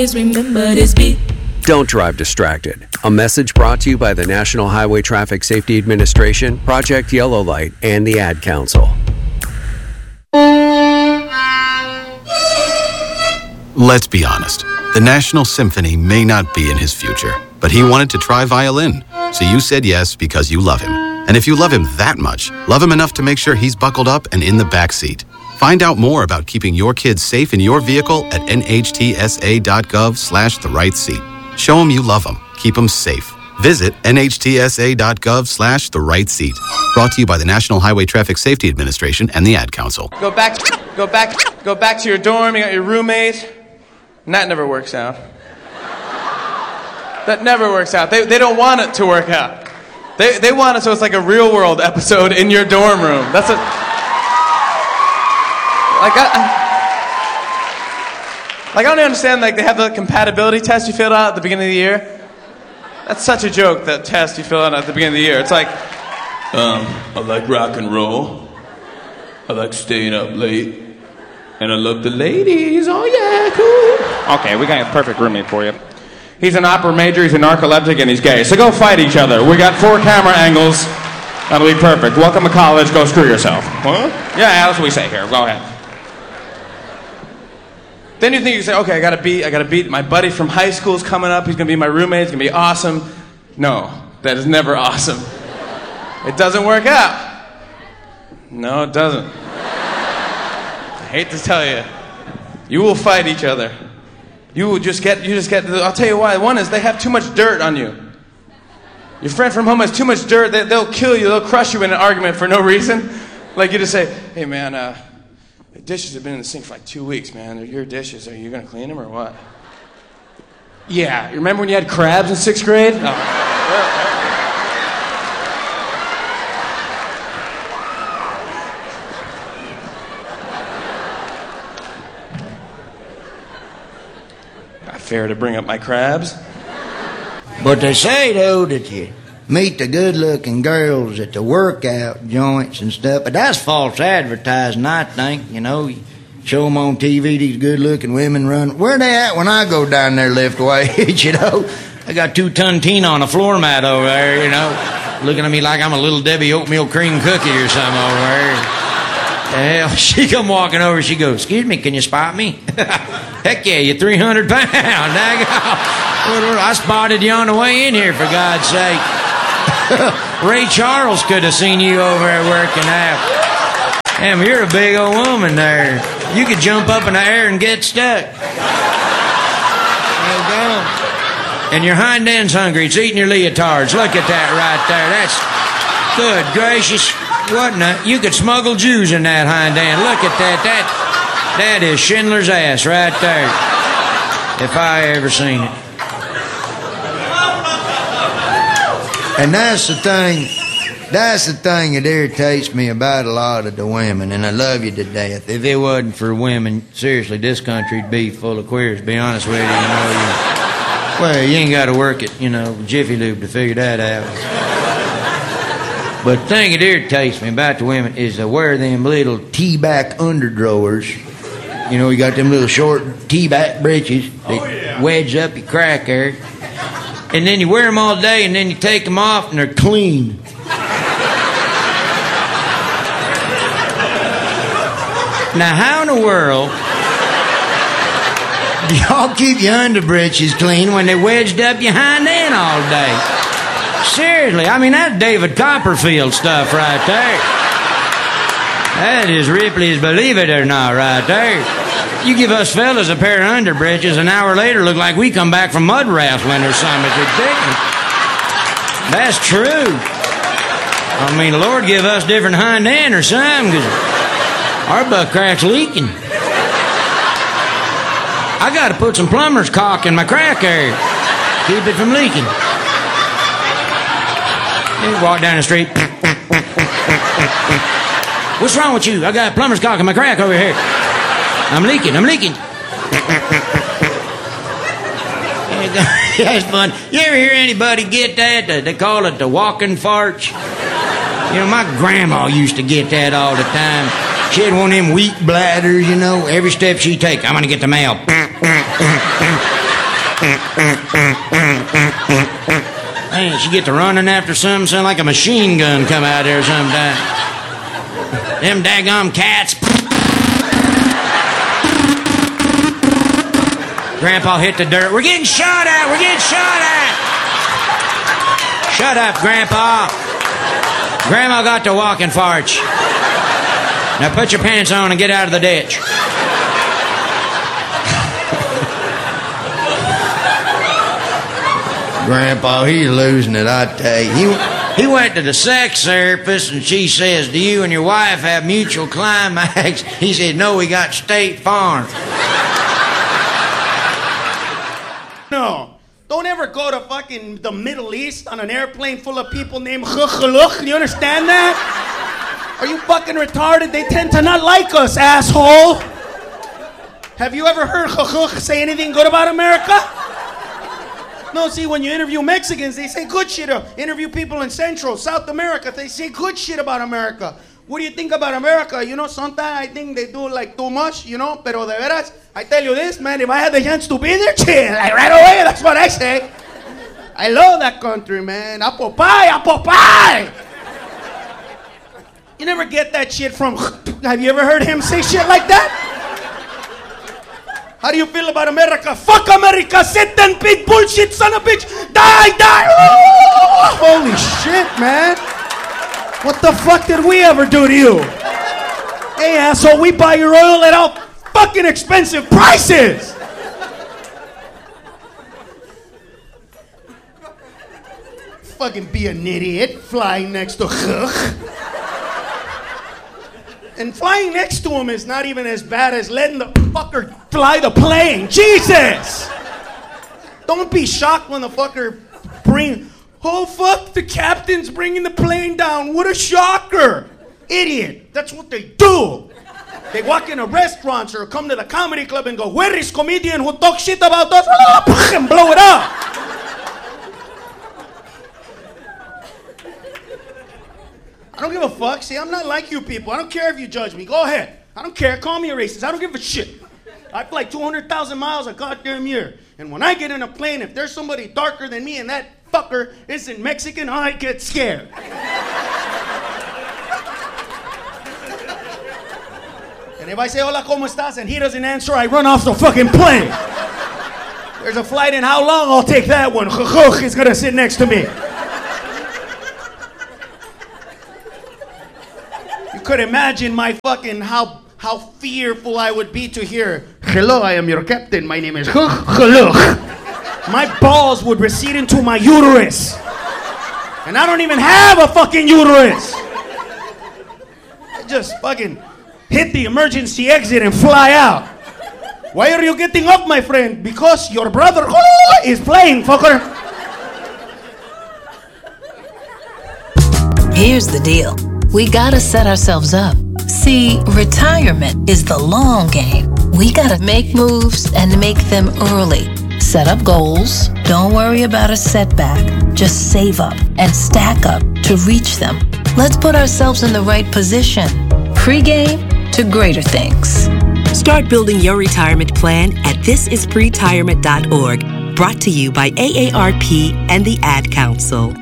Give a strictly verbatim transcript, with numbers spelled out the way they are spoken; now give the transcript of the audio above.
Remember this beat. Don't drive distracted. A message brought to you by the National Highway Traffic Safety Administration, Project Yellow Light, and the Ad Council. Let's be honest. The National Symphony may not be in his future, but he wanted to try violin. So you said yes because you love him. And if you love him that much, love him enough to make sure he's buckled up and in the back seat. Find out more about keeping your kids safe in your vehicle at nhtsa.gov slash the right seat. Show them you love them. Keep them safe. Visit nhtsa.gov slash the right seat. Brought to you by the National Highway Traffic Safety Administration and the Ad Council. Go back, go back, go back to your dorm. You got your roommate. And that never works out. That never works out. They, they don't want it to work out. They, they want it so it's like a real world episode in your dorm room. That's a... Like I, I, like I don't understand. Like they have the compatibility test you fill out at the beginning of the year. That's such a joke. That test you fill out at the beginning of the year. It's like, um, I like rock and roll. I like staying up late, and I love the ladies. Oh yeah, cool. Okay, we got a perfect roommate for you. He's an opera major. He's a narcoleptic, and he's gay. So go fight each other. We got four camera angles. That'll be perfect. Welcome to college. Go screw yourself. Huh? Yeah, that's what we say here. Go ahead. Then you think, you say, okay, I gotta beat, I gotta beat, my buddy from high school's coming up, he's gonna be my roommate, he's gonna be awesome. No, that is never awesome. It doesn't work out. No, it doesn't. I hate to tell you. You will fight each other. You will just get, you just get, I'll tell you why. One is they have too much dirt on you. Your friend from home has too much dirt, they, they'll kill you, they'll crush you in an argument for no reason. Like you just say, hey man, uh, the dishes have been in the sink for like two weeks, man. They're your dishes. Are you going to clean them or what? Yeah. You remember when you had crabs in sixth grade? Oh. Not fair to bring up my crabs. But they say, though, that you meet the good-looking girls at the workout joints and stuff, but that's false advertising, I think. You know, you show them on T V, these good-looking women run. Where they at when I go down there lift weights, you know? I got two-ton Tina on a floor mat over there, you know, looking at me like I'm a little Debbie oatmeal cream cookie or something over there. The hell, she come walking over, she goes, excuse me, can you spot me? Heck yeah, you're three hundred pounds. I spotted you on the way in here, for God's sake. Ray Charles could have seen you over there working out. Damn, you're a big old woman there. You could jump up in the air and get stuck. There you go. And your hind end's hungry. It's eating your leotards. Look at that right there. That's good gracious. What not? You could smuggle Jews in that hind end. Look at that. That, that is Schindler's ass right there. If I ever seen it. And that's the thing, that's the thing that irritates me about a lot of the women, and I love you to death. If it wasn't for women, seriously, this country'd be full of queers, to be honest with you. You know, you, well, you ain't got to work it, you know, Jiffy Lube to figure that out. But the thing that irritates me about the women is they wear them little T-back underdrawers. You know, you got them little short T-back breeches that oh, yeah. wedge up your crack there. And then you wear them all day, and then you take them off, and they're clean. Now, how in the world do y'all keep your underbreeches clean when they wedged up your hind end all day? Seriously, I mean, that's David Copperfield stuff right there. That is Ripley's Believe It or Not right there. You give us fellas a pair of underbreeches, an hour later look like we come back from mud wrestling or something. It's ridiculous. That's true. I mean, the Lord give us different hind end or something, because our butt crack's leaking. I got to put some plumber's caulk in my crack area. Keep it from leaking. You walk down the street. What's wrong with you? I got plumber's caulk in my crack over here. I'm leaking, I'm leaking. That's fun. You ever hear anybody get that? They call it the walking farts. You know, my grandma used to get that all the time. She had one of them weak bladders, you know. Every step she take, I'm going to get the mail. Man, she get to running after something, sound like a machine gun come out there sometime. Them daggum cats. Grandpa hit the dirt. We're getting shot at! We're getting shot at! Shut up, Grandpa. Grandma got to walking farts. Now put your pants on and get out of the ditch. Grandpa, he's losing it, I tell you. He, he went to the sex therapist and she says, do you and your wife have mutual climax? He said, no, we got State Farm. No, don't ever go to fucking the Middle East on an airplane full of people named Chukhaluk. You understand that? Are you fucking retarded? They tend to not like us, asshole. Have you ever heard Chukhaluk say anything good about America? No, see, when you interview Mexicans, they say good shit. Interview people in Central, South America, they say good shit about America. What do you think about America? You know, sometimes I think they do like too much, you know, pero de veras, I tell you this, man, if I had the chance to be there, shit, like right away, that's what I say. I love that country, man. Apple pie, apple pie. You never get that shit from, have you ever heard him say shit like that? How do you feel about America? Fuck America, sit and big bullshit, son of a bitch. Die, die. Oh, holy shit, man. What the fuck did we ever do to you? Hey, asshole, we buy your oil at all fucking expensive prices. Fucking be an idiot flying next to Chugh. And flying next to him is not even as bad as letting the fucker fly the plane. Jesus! Don't be shocked when the fucker bring... Oh, fuck, the captain's bringing the plane down. What a shocker. Idiot. That's what they do. They walk into restaurants or come to the comedy club and go, where is comedian who talks shit about us? And blow it up. I don't give a fuck. See, I'm not like you people. I don't care if you judge me. Go ahead. I don't care. Call me a racist. I don't give a shit. I fly two hundred thousand miles a goddamn year. And when I get in a plane, if there's somebody darker than me and that fucker isn't Mexican, I get scared. And if I say, hola, ¿cómo estás? And he doesn't answer, I run off the fucking plane. There's a flight in how long? I'll take that one. Chukhaluk is gonna sit next to me. You could imagine my fucking, how, how fearful I would be to hear, hello, I am your captain, my name is Chukhaluk. My balls would recede into my uterus. And I don't even have a fucking uterus. I just fucking hit the emergency exit and fly out. Why are you getting up, my friend? Because your brother is playing, fucker. Here's the deal. We gotta set ourselves up. See, retirement is the long game. We gotta make moves and make them early. Set up goals. Don't worry about a setback. Just save up and stack up to reach them. Let's put ourselves in the right position. Pre-game to greater things. Start building your retirement plan at this is pretirement dot org. Brought to you by A A R P and the Ad Council.